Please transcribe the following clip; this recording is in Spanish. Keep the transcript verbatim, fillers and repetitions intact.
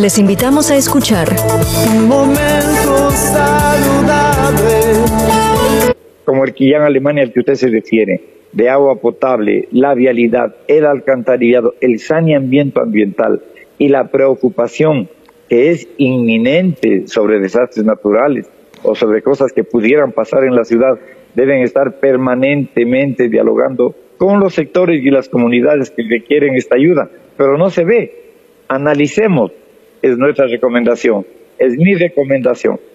Les invitamos a escuchar Un momento saludable, como el que ya en Alemania al que usted se refiere, de agua potable, la vialidad, el alcantarillado, el saneamiento ambiental y la preocupación que es inminente sobre desastres naturales o sobre cosas que pudieran pasar en la ciudad, deben estar permanentemente dialogando con los sectores y las comunidades que requieren esta ayuda, pero no se ve. Analicemos, es nuestra recomendación, es mi recomendación.